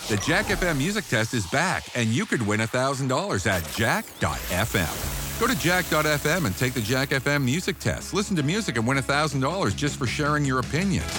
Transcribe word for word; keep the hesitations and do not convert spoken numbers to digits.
The Jack F M Music Test is back, and you could win one thousand dollars at jack dot f m. Go to jack dot f m and take the Jack F M Music Test. Listen to music and win one thousand dollars just for sharing your opinions.